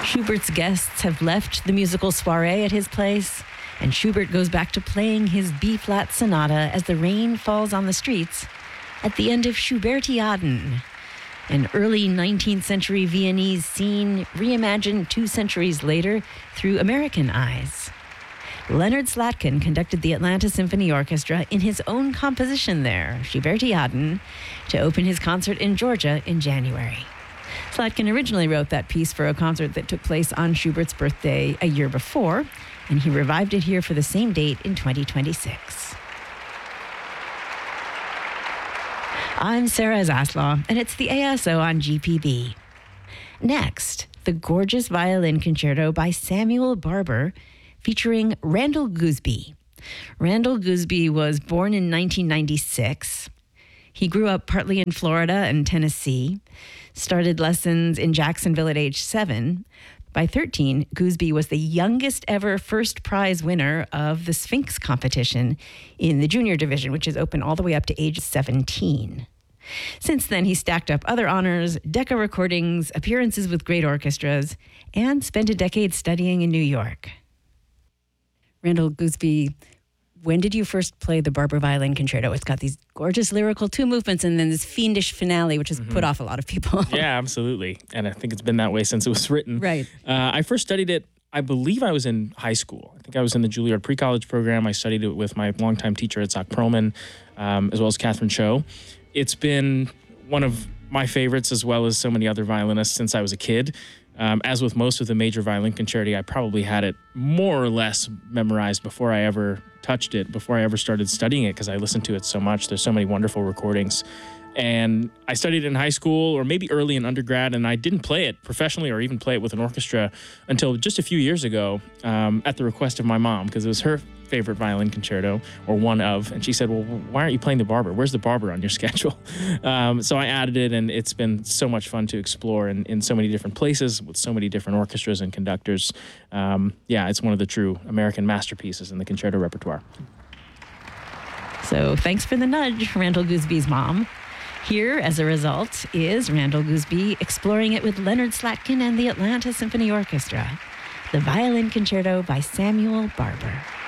Schubert's guests have left the musical soiree at his place, and Schubert goes back to playing his B-flat sonata as the rain falls on the streets at the end of Schubertiaden, an early 19th century Viennese scene reimagined 2 centuries later through American eyes. Leonard Slatkin conducted the Atlanta Symphony Orchestra in his own composition there, Schubertiaden, to open his concert in Georgia in January. Slatkin originally wrote that piece for a concert that took place on Schubert's birthday a year before, and he revived it here for the same date in 2026. I'm Sarah Zaslaw, and it's the ASO on GPB. Next, the gorgeous violin concerto by Samuel Barber, featuring Randall Gooseby. Randall Gooseby was born in 1996. He grew up partly in Florida and Tennessee, started lessons in Jacksonville at age 7. By 13, Gooseby was the youngest ever first prize winner of the Sphinx competition in the junior division, which is open all the way up to age 17. Since then, he stacked up other honors, Decca recordings, appearances with great orchestras, and spent a decade studying in New York. Randall Gooseby, when did you first play the Barber Violin Concerto? It's got these gorgeous lyrical 2 movements and then this fiendish finale, which has put off a lot of people. Yeah, absolutely. And I think it's been that way since it was written. Right. I first studied it, I believe I was in high school. I think I was in the Juilliard pre-college program. I studied it with my longtime teacher, Itzhak Perlman, as well as Catherine Cho. It's been one of my favorites, as well as so many other violinists, since I was a kid. As with most of the major violin concerti, I probably had it more or less memorized before I ever touched it, before I ever started studying it, because I listened to it so much. There's so many wonderful recordings. And I studied it in high school, or maybe early in undergrad, and I didn't play it professionally or even play it with an orchestra until just a few years ago, at the request of my mom, because it was her favorite violin concerto, or one of, and she said, well, why aren't you playing the Barber? Where's the Barber on your schedule? So I added it, and it's been so much fun to explore in so many different places with so many different orchestras and conductors. Yeah, it's one of the true American masterpieces in the concerto repertoire. So thanks for the nudge, Randall Gooseby's mom. Here, as a result, is Randall Gooseby exploring it with Leonard Slatkin and the Atlanta Symphony Orchestra, the Violin Concerto by Samuel Barber.